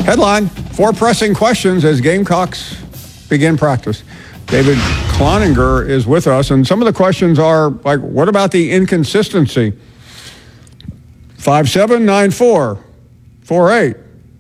Headline, 4 pressing questions as Gamecocks begin practice. David Cloninger is with us, and some of the questions are like, what about the inconsistency? 5-7-9-4-4-8.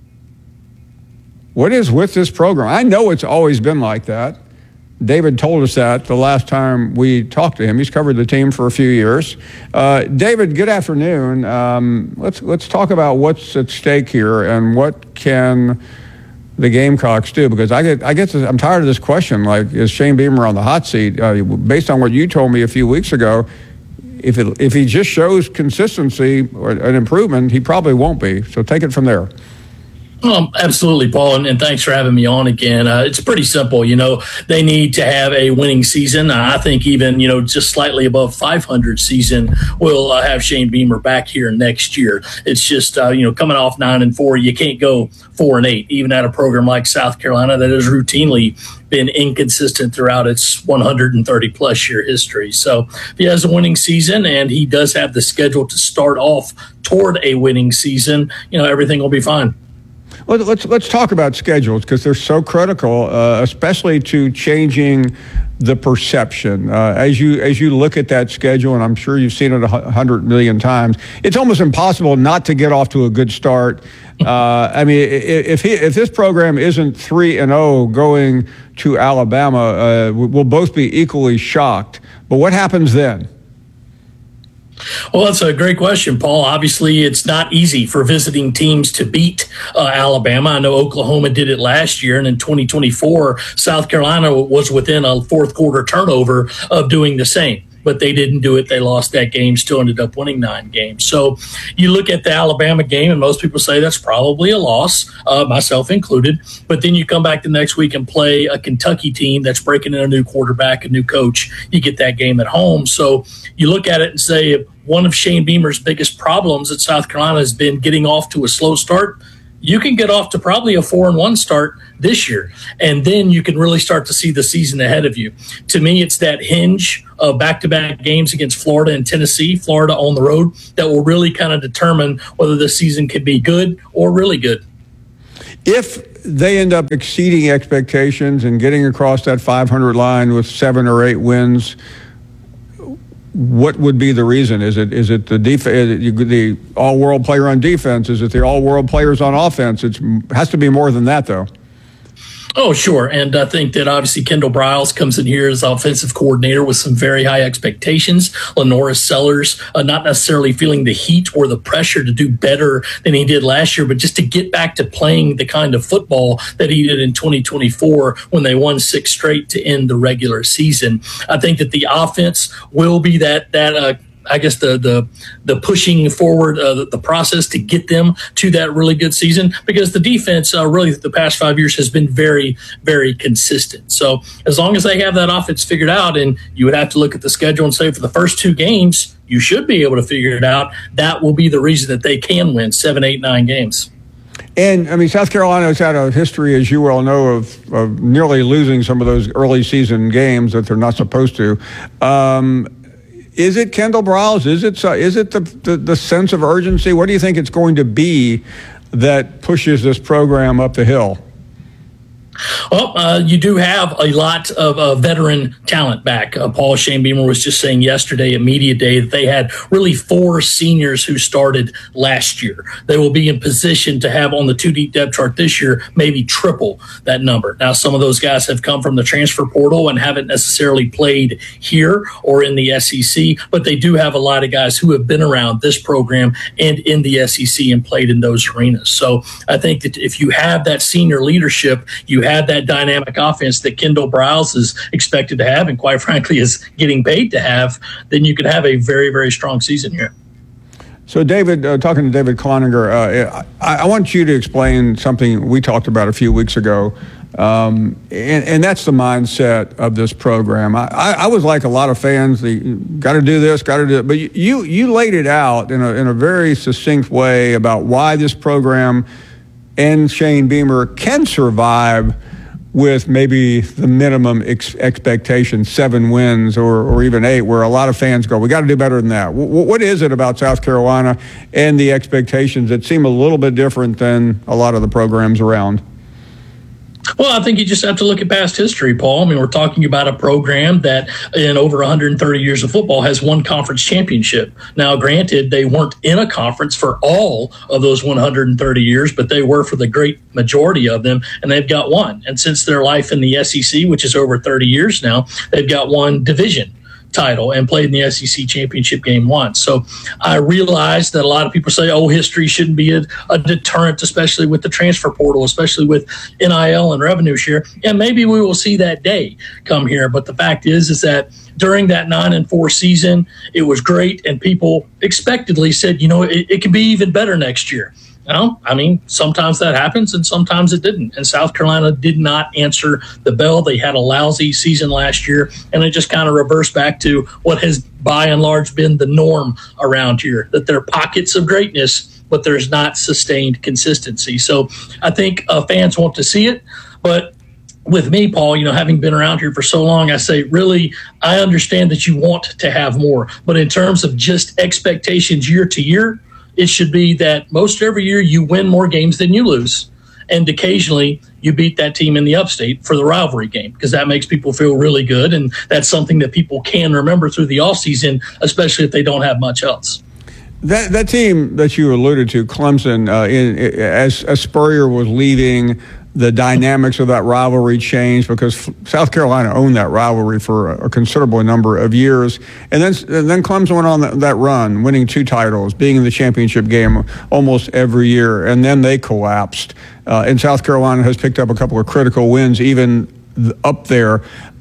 What is with this program? I know it's always been like that. David told us that the last time we talked to him. He's covered the team for a few years. David, good afternoon. Let's talk about what's at stake here and what can the Gamecocks do, because I'm tired of this question. Like, is Shane Beamer on the hot seat? Based on what you told me a few weeks ago, if he just shows consistency or an improvement, he probably won't be. So take it from there. Absolutely, Paul, and thanks for having me on again. It's pretty simple. They need to have a winning season. I think even, just slightly above 500 season will have Shane Beamer back here next year. It's just, coming off 9-4, you can't go 4-8, even at a program like South Carolina that has routinely been inconsistent throughout its 130-plus year history. So if he has a winning season and he does have the schedule to start off toward a winning season, everything will be fine. Well, let's talk about schedules, because they're so critical, especially to changing the perception. As you look at that schedule, and I'm sure you've seen it 100 million times, it's almost impossible not to get off to a good start. If this program isn't 3-0 going to Alabama, we'll both be equally shocked. But what happens then? Well, that's a great question, Paul. Obviously, it's not easy for visiting teams to beat Alabama. I know Oklahoma did it last year, and in 2024, South Carolina was within a fourth quarter turnover of doing the same. But they didn't do it. They lost that game, still ended up winning 9 games. So you look at the Alabama game, and most people say that's probably a loss, myself included. But then you come back the next week and play a Kentucky team that's breaking in a new quarterback, a new coach. You get that game at home. So you look at it and say, one of Shane Beamer's biggest problems at South Carolina has been getting off to a slow start. You can get off to probably a 4-1 start this year, and then you can really start to see the season ahead of you. To me, it's that hinge of back-to-back games against Florida and Tennessee, Florida on the road, that will really kind of determine whether the season can be good or really good. If they end up exceeding expectations and getting across that 500 line with 7 or 8 wins, what would be the reason? Is it the all-world player on defense? Is it the all-world players on offense? It has to be more than that, though. Oh, sure. And I think that obviously Kendall Briles comes in here as offensive coordinator with some very high expectations. Lenoris Sellers, not necessarily feeling the heat or the pressure to do better than he did last year, but just to get back to playing the kind of football that he did in 2024 when they won 6 straight to end the regular season. I think that the offense will be that I guess the pushing forward the process to get them to that really good season, because the defense really the past 5 years has been very, very consistent. So as long as they have that offense figured out, and you would have to look at the schedule and say for the first 2 games, you should be able to figure it out. That will be the reason that they can win 7, 8, 9 games. And, South Carolina's had a history, as you well know, of nearly losing some of those early season games that they're not supposed to. Is it Kendall Briles? Is it the sense of urgency? What do you think it's going to be that pushes this program up the hill? Well, you do have a lot of veteran talent back. Paul, Shane Beamer was just saying yesterday at Media Day that they had really 4 seniors who started last year. They will be in position to have on the 2-deep depth chart this year maybe triple that number. Now, some of those guys have come from the transfer portal and haven't necessarily played here or in the SEC, but they do have a lot of guys who have been around this program and in the SEC and played in those arenas. So I think that if you have that senior leadership, you have that dynamic offense that Kendall Briles is expected to have and quite frankly is getting paid to have, then you could have a very, very strong season here. So David, talking to David Cloninger, I want you to explain something we talked about a few weeks ago, and that's the mindset of this program. I was like a lot of fans, got to do this, got to do it, but you laid it out in a very succinct way about why this program and Shane Beamer can survive with maybe the minimum expectation, 7 wins or even 8, where a lot of fans go, we got to do better than that. What is it about South Carolina and the expectations that seem a little bit different than a lot of the programs around? Well, I think you just have to look at past history, Paul. I mean, we're talking about a program that in over 130 years of football has won conference championship. Now, granted, they weren't in a conference for all of those 130 years, but they were for the great majority of them, and they've got one. And since their life in the SEC, which is over 30 years now, they've got one division title and played in the SEC championship game once. So I realize that a lot of people say, oh, history shouldn't be a deterrent, especially with the transfer portal, especially with NIL and revenue share. And maybe we will see that day come here. But the fact is that during that 9-4 season, it was great. And people expectedly said, it can be even better next year. I mean, sometimes that happens and sometimes it didn't. And South Carolina did not answer the bell. They had a lousy season last year, and it just kind of reversed back to what has by and large been the norm around here, that there are pockets of greatness, but there's not sustained consistency. So I think fans want to see it. But with me, Paul, having been around here for so long, I say, really, I understand that you want to have more. But in terms of just expectations year to year, it should be that most every year you win more games than you lose. And occasionally you beat that team in the upstate for the rivalry game, because that makes people feel really good. And that's something that people can remember through the offseason, especially if they don't have much else. That team that you alluded to, Clemson, as Spurrier was leaving, the dynamics of that rivalry changed because South Carolina owned that rivalry for a considerable number of years. And then Clemson went on that run, winning 2 titles, being in the championship game almost every year. And then they collapsed. And South Carolina has picked up a couple of critical wins even up there.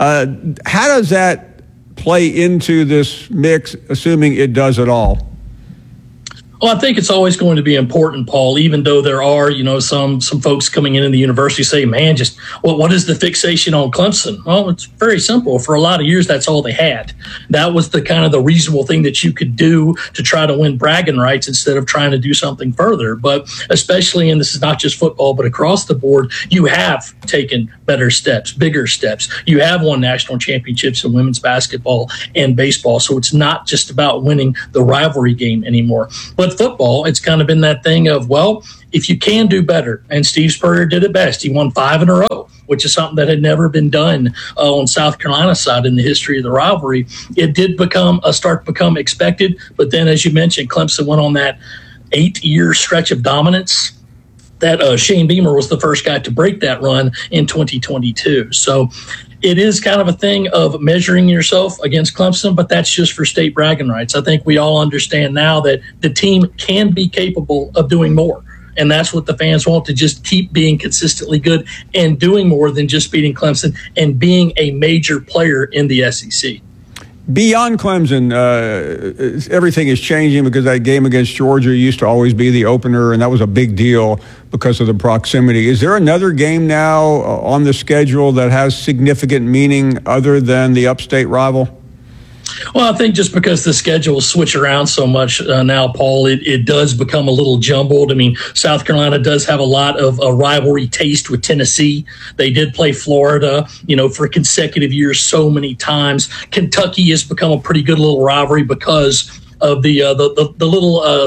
How does that play into this mix, assuming it does at all? Well, I think it's always going to be important, Paul, even though there are, some folks coming in the university say, man, just what is the fixation on Clemson? Well, it's very simple. For a lot of years, that's all they had. That was the kind of the reasonable thing that you could do to try to win bragging rights instead of trying to do something further. But especially, and this is not just football, but across the board, you have taken better steps, bigger steps. You have won national championships in women's basketball and baseball. So it's not just about winning the rivalry game anymore. But football, it's kind of been that thing of, well, if you can do better, and Steve Spurrier did it best. He won 5 in a row, which is something that had never been done on South Carolina's side in the history of the rivalry. It did start to become expected, but then, as you mentioned, Clemson went on that 8-year stretch of dominance. That Shane Beamer was the first guy to break that run in 2022. So it is kind of a thing of measuring yourself against Clemson, but that's just for state bragging rights. I think we all understand now that the team can be capable of doing more. And that's what the fans want, to just keep being consistently good and doing more than just beating Clemson and being a major player in the SEC. Beyond Clemson, everything is changing because that game against Georgia used to always be the opener, and that was a big deal because of the proximity. Is there another game now on the schedule that has significant meaning other than the upstate rival? Well, I think just because the schedules switch around so much now, Paul, it does become a little jumbled. I mean, South Carolina does have a lot of a rivalry taste with Tennessee. They did play Florida, for consecutive years so many times. Kentucky has become a pretty good little rivalry because of the little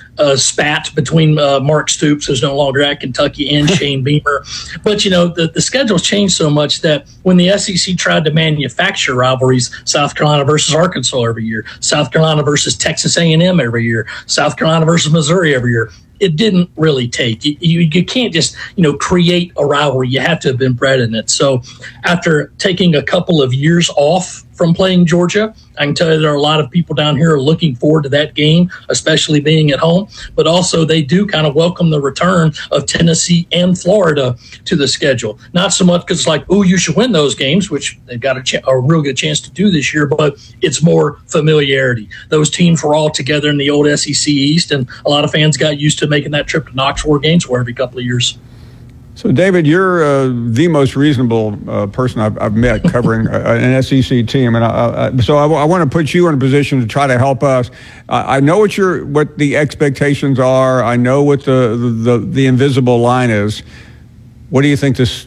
spat between Mark Stoops, who's no longer at Kentucky, and Shane Beamer. But, the schedule's changed so much that when the SEC tried to manufacture rivalries, South Carolina versus Arkansas every year, South Carolina versus Texas A&M every year, South Carolina versus Missouri every year, it didn't really take. You can't just, create a rivalry. You have to have been bred in it. So after taking a couple of years off from playing Georgia, I can tell you there are a lot of people down here are looking forward to that game, especially being at home. But also they do kind of welcome the return of Tennessee and Florida to the schedule. Not so much because it's like, you should win those games, which they've got a real good chance to do this year, but it's more familiarity. Those teams were all together in the old SEC East, and a lot of fans got used to making that trip to Knoxville Gainesville every couple of years. So, David, you're the most reasonable person I've met covering an SEC team, and so I want to put you in a position to try to help us. I know what the expectations are. I know what the invisible line is. What do you think this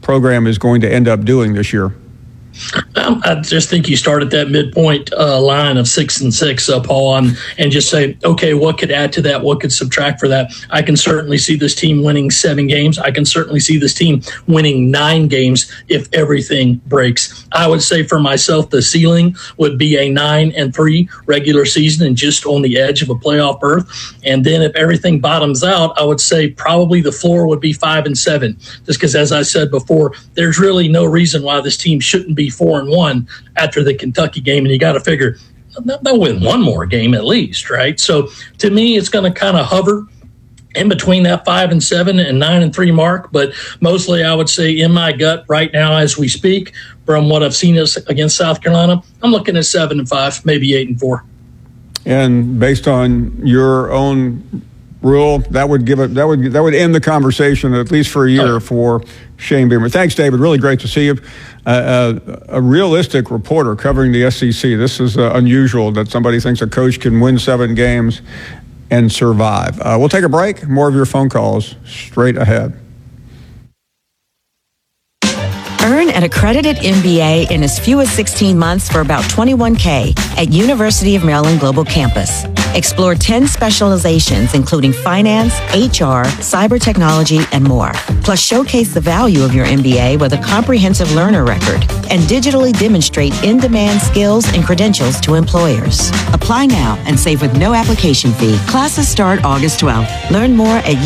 program is going to end up doing this year? I just think you start at that midpoint line of 6-6, Paul, and just say, okay, what could add to that? What could subtract for that? I can certainly see this team winning 7 games. I can certainly see this team winning 9 games if everything breaks. I would say for myself, the ceiling would be a 9-3 regular season and just on the edge of a playoff berth. And then if everything bottoms out, I would say probably the floor would be 5-7, just because, as I said before, there's really no reason why this team shouldn't be 4-1 after the Kentucky game, and you got to figure they'll win one more game at least, right? So to me, it's going to kind of hover in between that 5-7 and 9-3 mark, but mostly I would say in my gut right now as we speak, from what I've seen against South Carolina, I'm looking at 7-5, maybe 8-4. And based on your own rule, that would end the conversation at least for a year for Shane Beamer. Thanks, David. Really great to see you. A realistic reporter covering the SEC. This is unusual that somebody thinks a coach can win 7 games and survive. We'll take a break. More of your phone calls straight ahead. Earn an accredited MBA in as few as 16 months for about $21K at University of Maryland Global Campus. Explore 10 specializations, including finance, HR, cyber technology, and more. Plus, showcase the value of your MBA with a comprehensive learner record and digitally demonstrate in-demand skills and credentials to employers. Apply now and save with no application fee. Classes start August 12th. Learn more at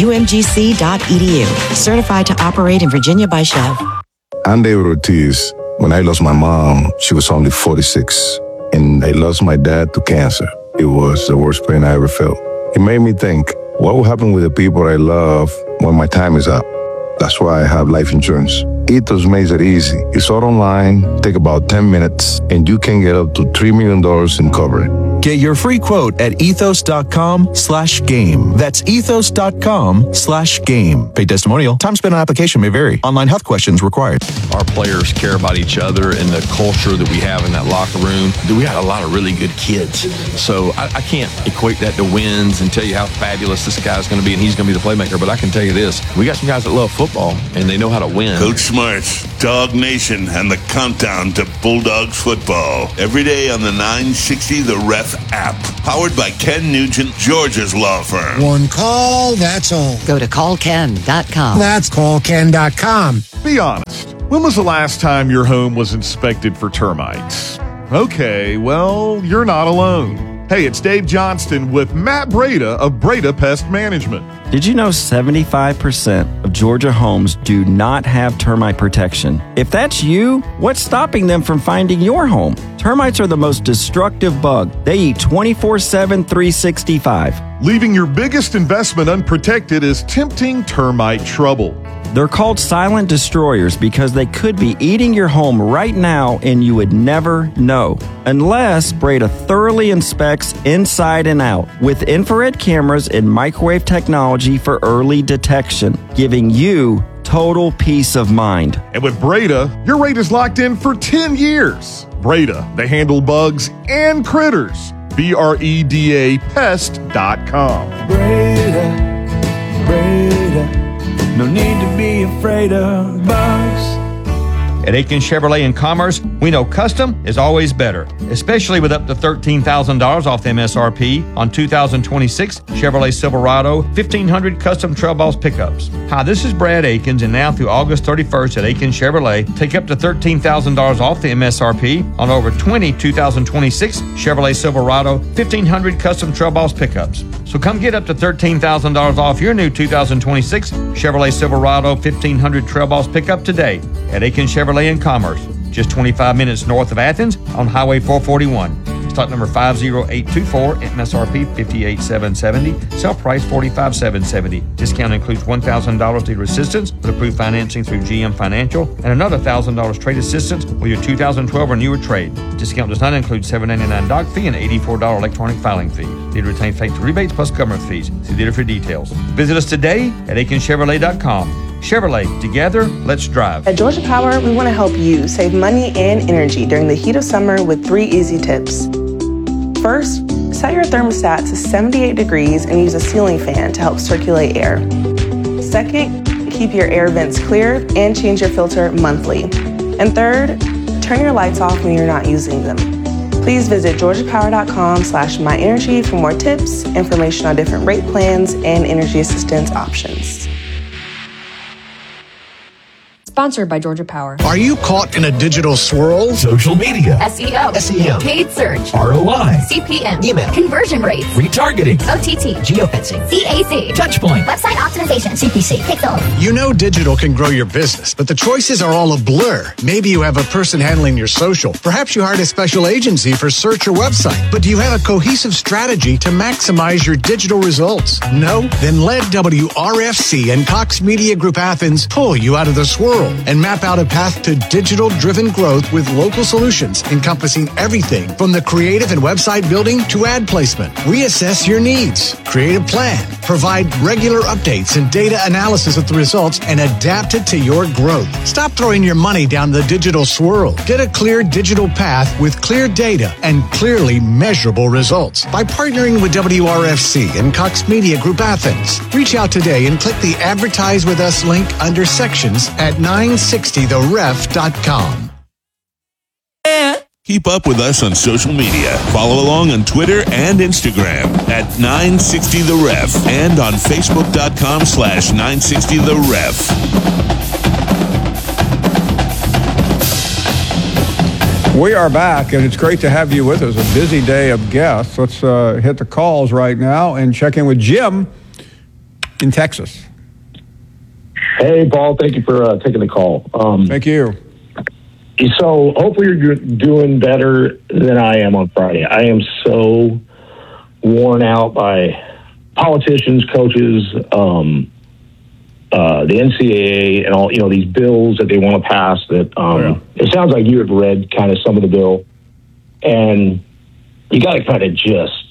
umgc.edu. Certified to operate in Virginia by Chev. I'm David Ortiz. When I lost my mom, she was only 46, and I lost my dad to cancer. It was the worst pain I ever felt. It made me think, what will happen with the people I love when my time is up? That's why I have life insurance. Ethos makes it easy. It's all online, take about 10 minutes, and you can get up to $3 million in coverage. Get your free quote at ethos.com/game. That's ethos.com/game. Paid testimonial. Time spent on application may vary. Online health questions required. Our players care about each other and the culture that we have in that locker room. We got a lot of really good kids. So I can't equate that to wins and tell you how fabulous this guy's going to be and he's going to be the playmaker. But I can tell you this. We got some guys that love football and they know how to win. Coach Smarts, Dog Nation, and the countdown to Bulldogs football. Every day on the 960 The Ref app. Powered by Ken Nugent, Georgia's law firm. One call, that's all. Go to callken.com. That's callken.com. Be honest. When was the last time your home was inspected for termites? Okay, well, you're not alone. Hey, it's Dave Johnston with Matt Breda of Breda Pest Management. Did you know 75% of Georgia homes do not have termite protection? If that's you, what's stopping them from finding your home? Termites are the most destructive bug. They eat 24/7, 365. Leaving your biggest investment unprotected is tempting termite trouble. They're called silent destroyers because they could be eating your home right now and you would never know. Unless Breda thoroughly inspects inside and out with infrared cameras and microwave technology for early detection, giving you total peace of mind. And with Breda, your rate is locked in for 10 years. Breda, they handle bugs and critters. BREDA pest.com. Breda. No need to be afraid of bugs. At Aiken Chevrolet in Commerce, we know custom is always better, especially with up to $13,000 off the MSRP on 2026 Chevrolet Silverado 1500 custom Trail Boss pickups. Hi, this is Brad Aikens, and now through August 31st at Aiken Chevrolet, take up to $13,000 off the MSRP on over 20 2026 Chevrolet Silverado 1500 custom Trail Boss pickups. So come get up to $13,000 off your new 2026 Chevrolet Silverado 1500 Trail Boss pickup today at Aiken Chevrolet in Commerce, just 25 minutes north of Athens on Highway 441. Stock number 50824, MSRP 58770, sell price 45770. Discount includes $1,000 dealer assistance with approved financing through GM Financial and another $1,000 trade assistance with your 2012 or newer trade. Discount does not include $7.99 doc fee and $84 electronic filing fee. Dealer retains thanks to rebates plus government fees. See dealer for details. Visit us today at AikenChevrolet.com. Chevrolet, together, let's drive. At Georgia Power, we want to help you save money and energy during the heat of summer with 3 easy tips. First, set your thermostat to 78 degrees and use a ceiling fan to help circulate air. Second, keep your air vents clear and change your filter monthly. And third, turn your lights off when you're not using them. Please visit georgiapower.com/myenergy for more tips, information on different rate plans, and energy assistance options. Sponsored by Georgia Power. Are you caught in a digital swirl? Social media, SEO, SEM, paid search, ROI, CPM, email, conversion rates, retargeting, OTT, geofencing, CAC, touchpoint, website optimization, CPC, Pixel. You know digital can grow your business, but the choices are all a blur. Maybe you have a person handling your social. Perhaps you hired a special agency for search or website. But do you have a cohesive strategy to maximize your digital results? No? Then let WRFC and Cox Media Group Athens pull you out of the swirl and map out a path to digital-driven growth with local solutions encompassing everything from the creative and website building to ad placement. We assess your needs, create a plan, provide regular updates and data analysis of the results, and adapt it to your growth. Stop throwing your money down the digital swirl. Get a clear digital path with clear data and clearly measurable results by partnering with WRFC and Cox Media Group Athens. Reach out today and click the Advertise With Us link under Sections at 960theref.com. Keep up with us on social media. Follow along on Twitter and Instagram at 960theref and on Facebook.com/960theref. We are back, and it's great to have you with us. A busy day of guests. Let's hit the calls right now and check in with Jim in Texas. Hey, Paul. Thank you for taking the call. Thank you. So hopefully you're doing better than I am on Friday. I am so worn out by politicians, coaches, the NCAA, and all these bills that they want to pass. That It sounds like you have read kind of some of the bill, and you got to kind of just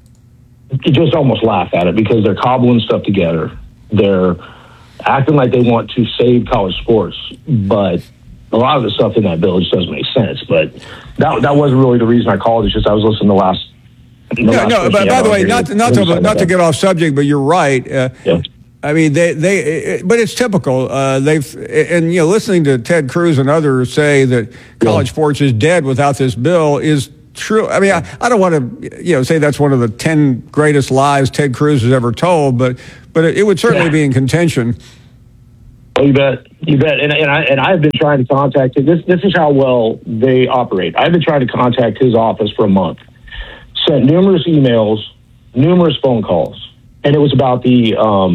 almost laugh at it because they're cobbling stuff together. They're acting like they want to save college sports, but a lot of the stuff in that bill just doesn't make sense. But that wasn't really the reason I called. It's just I was listening to the last. But by the way, not to get off subject, but you're right. I mean, but it's typical. Listening to Ted Cruz and others say that college sports is dead without this bill is true. I mean, I don't want to say that's one of the 10 greatest lies Ted Cruz has ever told, but it would certainly be in contention. Oh, you bet. And I've been trying to contact him. This is how well they operate. I've been trying to contact his office for a month. Sent numerous emails, numerous phone calls, and it was about the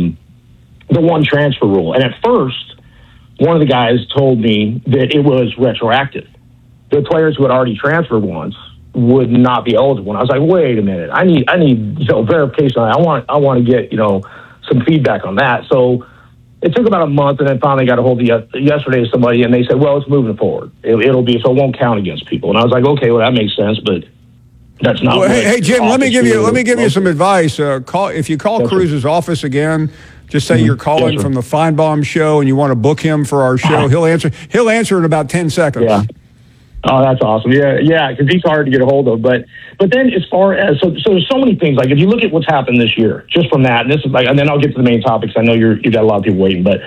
one transfer rule. And at first, one of the guys told me that it was retroactive. The players who had already transferred once would not be eligible. And I was like, wait a minute, I need verification on that. I want to get some feedback on that. So it took about a month, and then finally got a hold of yesterday of somebody, and they said, well, it's moving forward. It'll be, so it won't count against people. And I was like, okay, well, that makes sense, but that's not. Well, hey, Jim, let me give you some advice. If you call Cruz's office again, just say you're calling from the Feinbaum show and you want to book him for our show. He'll answer in about 10 seconds. Yeah. Oh, that's awesome. Yeah, because he's hard to get a hold of. But then as far as so there's so many things. Like if you look at what's happened this year, just from that, and this is and then I'll get to the main topics. I know you got a lot of people waiting, but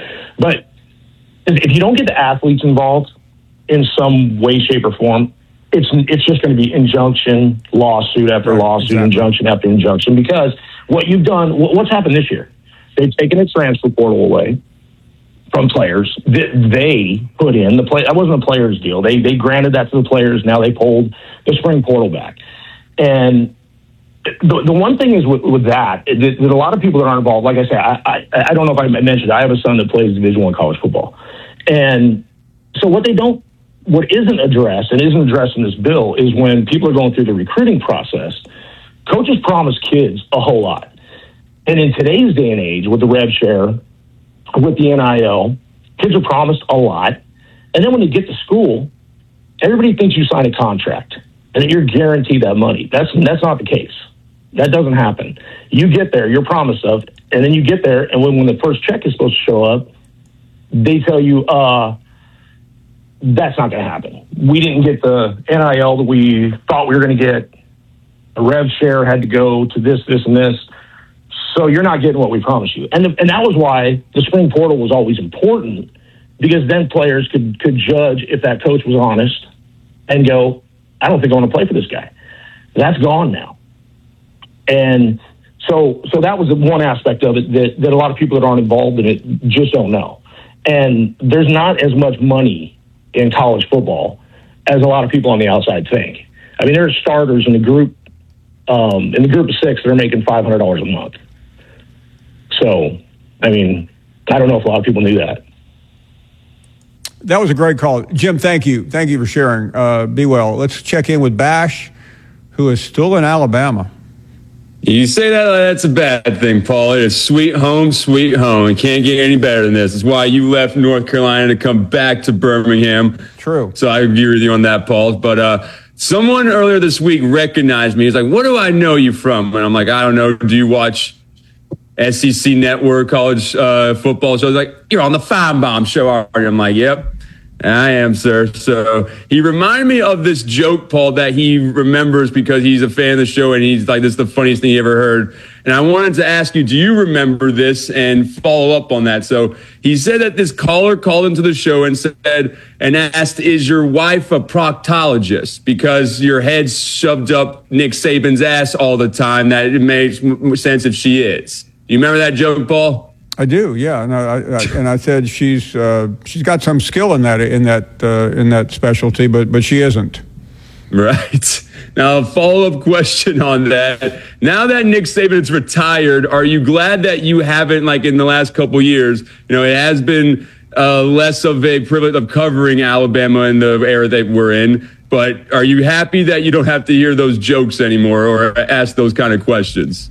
if you don't get the athletes involved in some way, shape, or form, it's just going to be injunction, lawsuit after lawsuit, injunction after injunction. Because what you've done, what's happened this year, they've taken the transfer portal away from players that they put in. That wasn't a players' deal. They granted that to the players. Now they pulled the spring portal back. And the one thing is with that a lot of people that aren't involved, like I say, I don't know if I mentioned, I have a son that plays Division I college football. And so what isn't addressed and isn't addressed in this bill is when people are going through the recruiting process, coaches promise kids a whole lot. And in today's day and age, with the rev share, with the NIL, kids are promised a lot. And then when you get to school, everybody thinks you sign a contract and that you're guaranteed that money. That's not the case. That doesn't happen. You get there, you're promised of, and then you get there, and when the first check is supposed to show up, they tell you, that's not going to happen. We didn't get the NIL that we thought we were going to get. A rev share had to go to this, and this. So you're not getting what we promised you. And that was why the spring portal was always important, because then players could judge if that coach was honest and go, I don't think I want to play for this guy. That's gone now. And so that was one aspect of it that a lot of people that aren't involved in it just don't know. And there's not as much money in college football as a lot of people on the outside think. I mean, there are starters in the group of 6 that are making $500 a month. So, I mean, I don't know if a lot of people knew that. That was a great call. Jim, thank you. Thank you for sharing. Be well. Let's check in with Bash, who is still in Alabama. You say that's a bad thing, Paul. It is sweet home, and can't get any better than this. It's why you left North Carolina to come back to Birmingham. True. So I agree with you on that, Paul. But someone earlier this week recognized me. He's like, "What do I know you from?" And I'm like, "I don't know. Do you watch SEC Network college football?" So I was like, "You're on the Feinbaum show, aren't you?" I'm like, "Yep, I am, sir." So he reminded me of this joke, Paul, that he remembers because he's a fan of the show, and he's like, "This is the funniest thing he ever heard." And I wanted to ask you, do you remember this and follow up on that? So he said that this caller called into the show and asked, "Is your wife a proctologist? Because your head's shoved up Nick Saban's ass all the time, that it makes sense if she is." You remember that joke, Paul? I do, yeah. And I said she's got some skill in that specialty, but she isn't. Right. Now, a follow-up question on that. Now that Nick Saban is retired, are you glad that you haven't, like in the last couple of years, it has been less of a privilege of covering Alabama in the era that we're in, but are you happy that you don't have to hear those jokes anymore or ask those kind of questions?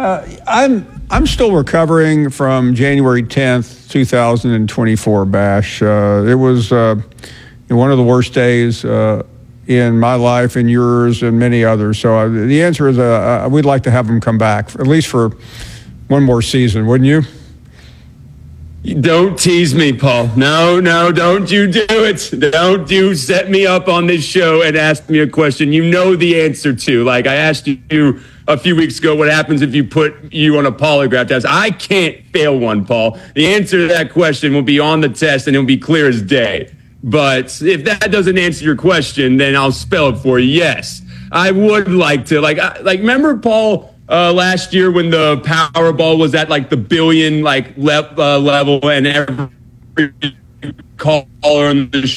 I'm still recovering from January 10th, 2024, Bash. It was one of the worst days in my life and yours and many others. So the answer is we'd like to have them come back, at least for one more season, wouldn't you? Don't tease me, Paul. No, don't you do it. Don't you set me up on this show and ask me a question you know the answer to. Like I asked you a few weeks ago, what happens if you put you on a polygraph test? I can't fail one, Paul. The answer to that question will be on the test and it'll be clear as day. But if that doesn't answer your question, then I'll spell it for you. Yes, I would like to. Like remember, Paul, last year when the Powerball was at like the billion level and every caller on the